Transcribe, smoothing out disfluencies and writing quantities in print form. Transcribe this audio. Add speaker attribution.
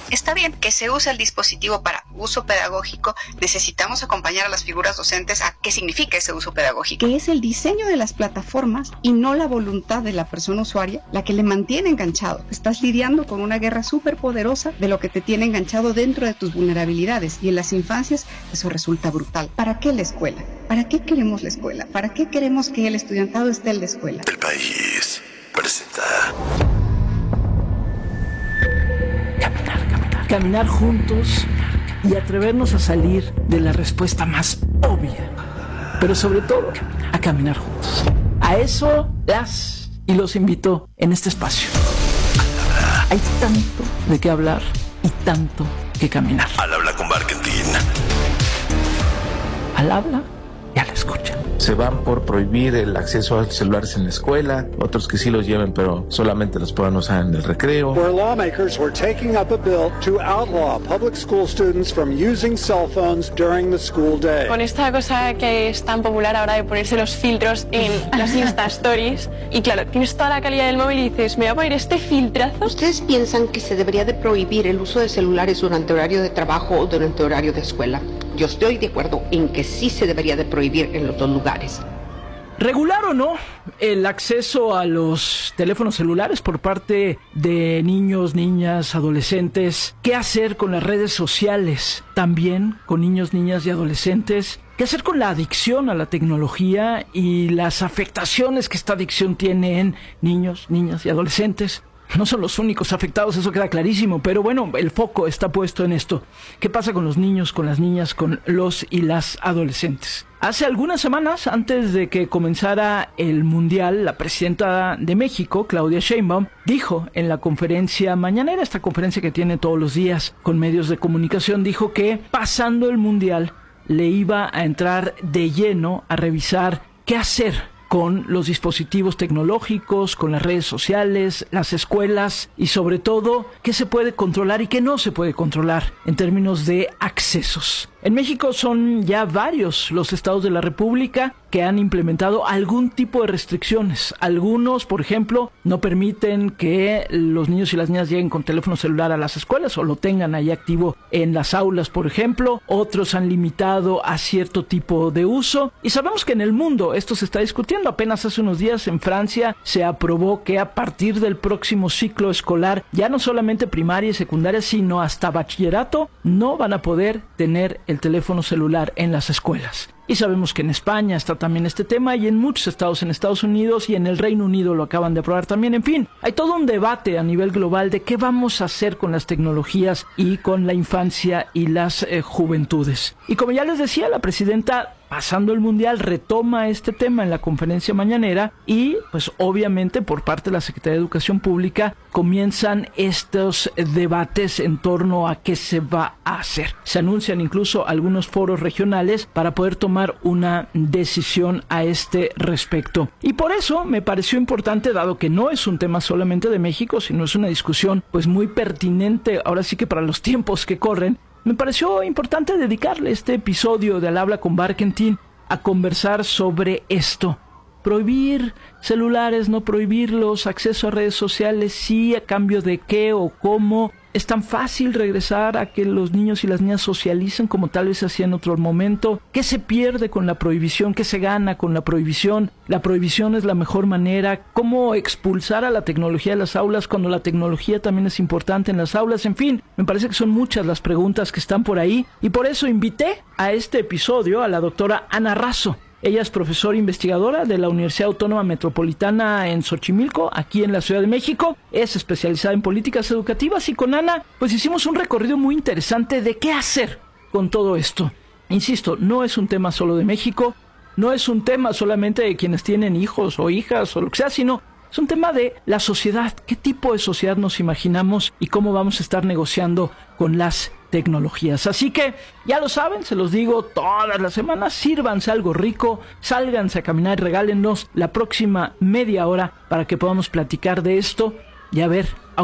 Speaker 1: Está bien que se use el dispositivo para uso pedagógico, necesitamos acompañar a las figuras docentes a qué significa ese uso pedagógico.
Speaker 2: Que es el diseño de las plataformas y no la voluntad de la persona usuaria la que le mantiene enganchado. Estás lidiando con una guerra súper poderosa de lo que te tiene enganchado dentro de tus vulnerabilidades, y en las infancias eso resulta brutal. ¿Para qué la escuela? ¿Para qué queremos la escuela? ¿Para qué queremos que el estudiantado esté en la escuela?
Speaker 3: El País presenta
Speaker 4: Caminar juntos y atrevernos a salir de la respuesta más obvia, pero sobre todo a caminar juntos. A eso las y los invito en este espacio. Hay tanto de qué hablar y tanto que caminar.
Speaker 3: Al habla con Barkentin.
Speaker 4: Al habla y a la escucha.
Speaker 5: Se van por prohibir el acceso a celulares en la escuela, otros que sí los lleven, pero solamente los puedan usar en el recreo.
Speaker 6: Where lawmakers were taking up a bill to outlaw public school students from using cell phones during the school day.
Speaker 7: Con esta cosa que es tan popular ahora de ponerse los filtros en las Insta Stories, y claro, tienes toda la calidad del móvil y dices, me voy a poner este filtrazo.
Speaker 8: ¿Ustedes piensan que se debería de prohibir el uso de celulares durante horario de trabajo o durante horario de escuela? Yo estoy de acuerdo en que sí se debería de prohibir en los dos lugares.
Speaker 4: Regular o no el acceso a los teléfonos celulares por parte de niños, niñas, adolescentes. ¿Qué hacer con las redes sociales? También con niños, niñas y adolescentes. ¿Qué hacer con la adicción a la tecnología y las afectaciones que esta adicción tiene en niños, niñas y adolescentes? No son los únicos afectados, eso queda clarísimo, pero bueno, el foco está puesto en esto. ¿Qué pasa con los niños, con las niñas, con los y las adolescentes? Hace algunas semanas, antes de que comenzara el Mundial, la presidenta de México, Claudia Sheinbaum, dijo en la conferencia mañanera, esta conferencia que tiene todos los días con medios de comunicación, dijo que pasando el Mundial le iba a entrar de lleno a revisar qué hacer con los dispositivos tecnológicos, con las redes sociales, las escuelas y sobre todo qué se puede controlar y qué no se puede controlar en términos de accesos. En México son ya varios los estados de la República que han implementado algún tipo de restricciones. Algunos, por ejemplo, no permiten que los niños y las niñas lleguen con teléfono celular a las escuelas o lo tengan ahí activo en las aulas, por ejemplo. Otros han limitado a cierto tipo de uso. Y sabemos que en el mundo esto se está discutiendo. Apenas hace unos días en Francia se aprobó que a partir del próximo ciclo escolar, ya no solamente primaria y secundaria, sino hasta bachillerato, no van a poder tener el teléfono celular en las escuelas. Y sabemos que en España está también este tema y en muchos estados en Estados Unidos y en el Reino Unido lo acaban de aprobar también. En fin, hay todo un debate a nivel global de qué vamos a hacer con las tecnologías y con la infancia y las juventudes. Y como ya les decía, la presidenta, pasando el Mundial, retoma este tema en la conferencia mañanera y, pues obviamente, por parte de la Secretaría de Educación Pública comienzan estos debates en torno a qué se va a hacer. Se anuncian incluso algunos foros regionales para poder tomar una decisión a este respecto. Y por eso me pareció importante, dado que no es un tema solamente de México, sino es una discusión pues muy pertinente, ahora sí que para los tiempos que corren, me pareció importante dedicarle este episodio de Al Habla con Barkentin a conversar sobre esto. Prohibir celulares, no prohibirlos, acceso a redes sociales, sí, a cambio de qué o cómo. Es tan fácil regresar a que los niños y las niñas socialicen como tal vez hacía en otro momento. ¿Qué se pierde con la prohibición? ¿Qué se gana con la prohibición? ¿La prohibición es la mejor manera? ¿Cómo expulsar a la tecnología de las aulas cuando la tecnología también es importante en las aulas? En fin, me parece que son muchas las preguntas que están por ahí y por eso invité a este episodio a la doctora Ana Razo. Ella es profesora investigadora de la Universidad Autónoma Metropolitana en Xochimilco, aquí en la Ciudad de México. Es especializada en políticas educativas y con Ana pues hicimos un recorrido muy interesante de qué hacer con todo esto. Insisto, no es un tema solo de México, no es un tema solamente de quienes tienen hijos o hijas o lo que sea, sino es un tema de la sociedad. ¿Qué tipo de sociedad nos imaginamos y cómo vamos a estar negociando con las tecnologías? Así que, ya lo saben, se los digo todas las semanas, sírvanse algo rico, sálganse a caminar y regálennos la próxima media hora para que podamos platicar de esto y a ver